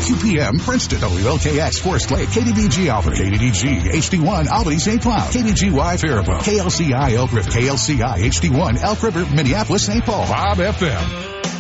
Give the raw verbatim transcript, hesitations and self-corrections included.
two p.m. Princeton, W L K X Forest Lake, K D B G Alfred, K D D G H D one Albany Saint Cloud, K D G Y Faribault, K L C I Elk River, K L C I H D one Elk River, Minneapolis Saint Paul, Bob F M.